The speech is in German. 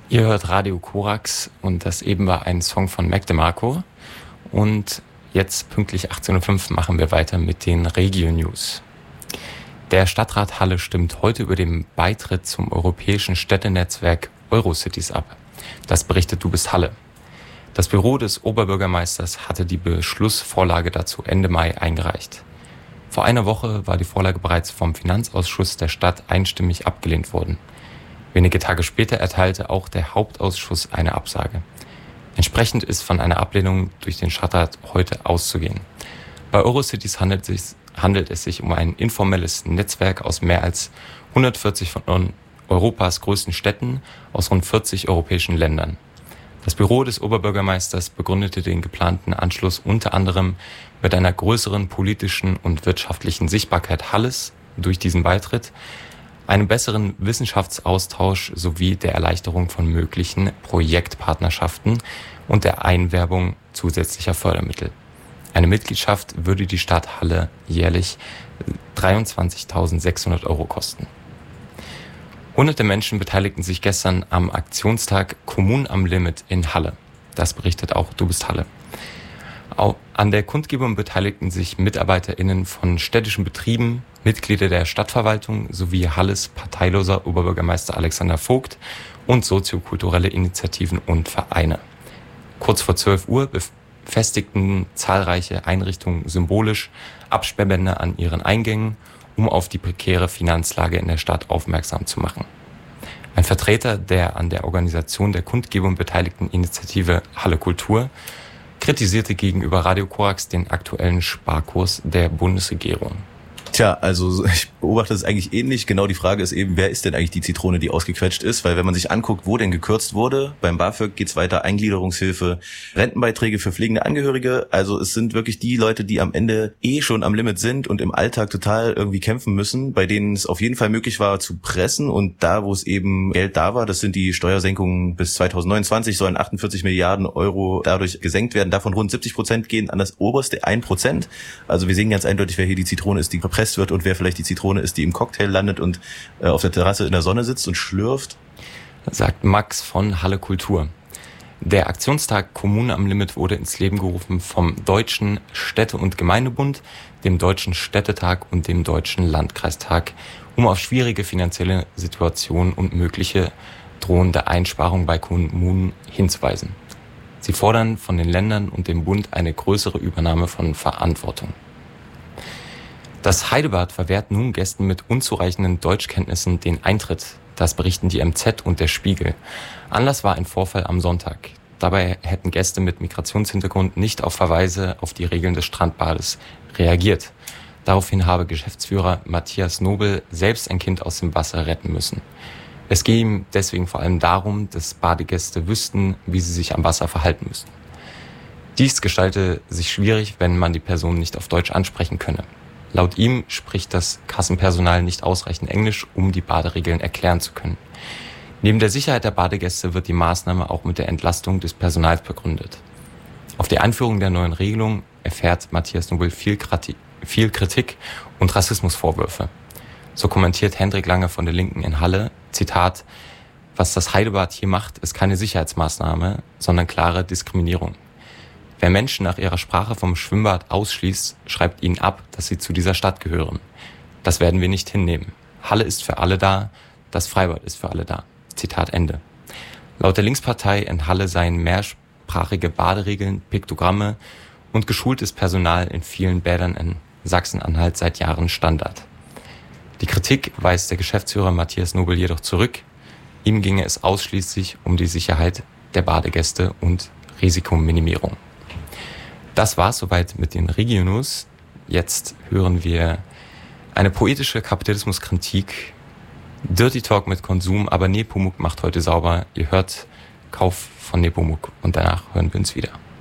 Ihr hört Radio Korax und das eben war ein Song von Mac DeMarco. Und jetzt pünktlich 18.05 Uhr machen wir weiter mit den Regio-News. Der Stadtrat Halle stimmt heute über den Beitritt zum europäischen Städtenetzwerk Eurocities ab. Das berichtet Du bist Halle. Das Büro des Oberbürgermeisters hatte die Beschlussvorlage dazu Ende Mai eingereicht. Vor einer Woche war die Vorlage bereits vom Finanzausschuss der Stadt einstimmig abgelehnt worden. Wenige Tage später erteilte auch der Hauptausschuss eine Absage. Entsprechend ist von einer Ablehnung durch den Stadtrat heute auszugehen. Bei Eurocities handelt es sich um ein informelles Netzwerk aus mehr als 140 von Europas größten Städten aus rund 40 europäischen Ländern. Das Büro des Oberbürgermeisters begründete den geplanten Anschluss unter anderem mit einer größeren politischen und wirtschaftlichen Sichtbarkeit Halles durch diesen Beitritt, einem besseren Wissenschaftsaustausch sowie der Erleichterung von möglichen Projektpartnerschaften und der Einwerbung zusätzlicher Fördermittel. Eine Mitgliedschaft würde die Stadt Halle jährlich 23.600 € kosten. Hunderte Menschen beteiligten sich gestern am Aktionstag Kommunen am Limit in Halle. Das berichtet auch Du bist Halle. An der Kundgebung beteiligten sich MitarbeiterInnen von städtischen Betrieben, Mitglieder der Stadtverwaltung sowie Halles parteiloser Oberbürgermeister Alexander Vogt und soziokulturelle Initiativen und Vereine. Kurz vor 12 Uhr befestigten zahlreiche Einrichtungen symbolisch Absperrbänder an ihren Eingängen, um auf die prekäre Finanzlage in der Stadt aufmerksam zu machen. Ein Vertreter der an der Organisation der Kundgebung beteiligten Initiative Halle Kultur kritisierte gegenüber Radio Korax den aktuellen Sparkurs der Bundesregierung. Tja, also ich beobachte es eigentlich ähnlich. Genau die Frage ist eben, wer ist denn eigentlich die Zitrone, die ausgequetscht ist? Weil wenn man sich anguckt, wo denn gekürzt wurde, beim BAföG geht's weiter, Eingliederungshilfe, Rentenbeiträge für pflegende Angehörige. Also es sind wirklich die Leute, die am Ende schon am Limit sind und im Alltag total irgendwie kämpfen müssen, bei denen es auf jeden Fall möglich war zu pressen. Und da, wo es eben Geld da war, das sind die Steuersenkungen bis 2029, sollen 48 Milliarden € dadurch gesenkt werden. Davon rund 70% gehen an das oberste 1%. Also wir sehen ganz eindeutig, wer hier die Zitrone ist, die gepresst wird und wer vielleicht die Zitrone ist, die im Cocktail landet und auf der Terrasse in der Sonne sitzt und schlürft. Sagt Max von Halle Kultur. Der Aktionstag Kommune am Limit wurde ins Leben gerufen vom Deutschen Städte- und Gemeindebund, dem Deutschen Städtetag und dem Deutschen Landkreistag, um auf schwierige finanzielle Situationen und mögliche drohende Einsparungen bei Kommunen hinzuweisen. Sie fordern von den Ländern und dem Bund eine größere Übernahme von Verantwortung. Das Heidebad verwehrt nun Gästen mit unzureichenden Deutschkenntnissen den Eintritt. Das berichten die MZ und der Spiegel. Anlass war ein Vorfall am Sonntag. Dabei hätten Gäste mit Migrationshintergrund nicht auf Verweise auf die Regeln des Strandbades reagiert. Daraufhin habe Geschäftsführer Matthias Nobel selbst ein Kind aus dem Wasser retten müssen. Es gehe ihm deswegen vor allem darum, dass Badegäste wüssten, wie sie sich am Wasser verhalten müssten. Dies gestalte sich schwierig, wenn man die Person nicht auf Deutsch ansprechen könne. Laut ihm spricht das Kassenpersonal nicht ausreichend Englisch, um die Baderegeln erklären zu können. Neben der Sicherheit der Badegäste wird die Maßnahme auch mit der Entlastung des Personals begründet. Auf die Einführung der neuen Regelung erfährt Matthias Nobel viel Kritik und Rassismusvorwürfe. So kommentiert Hendrik Lange von der Linken in Halle, Zitat, was das Heidebad hier macht, ist keine Sicherheitsmaßnahme, sondern klare Diskriminierung. Wer Menschen nach ihrer Sprache vom Schwimmbad ausschließt, schreibt ihnen ab, dass sie zu dieser Stadt gehören. Das werden wir nicht hinnehmen. Halle ist für alle da, das Freibad ist für alle da. Zitat Ende. Laut der Linkspartei in Halle seien mehrsprachige Baderegeln, Piktogramme und geschultes Personal in vielen Bädern in Sachsen-Anhalt seit Jahren Standard. Die Kritik weist der Geschäftsführer Matthias Nobel jedoch zurück. Ihm ginge es ausschließlich um die Sicherheit der Badegäste und Risikominimierung. Das war's soweit mit den Regio-News. Jetzt hören wir eine poetische Kapitalismuskritik, Dirty Talk mit Konsum, aber Nepomuk macht heute sauber. Ihr hört Kauf von Nepomuk und danach hören wir uns wieder.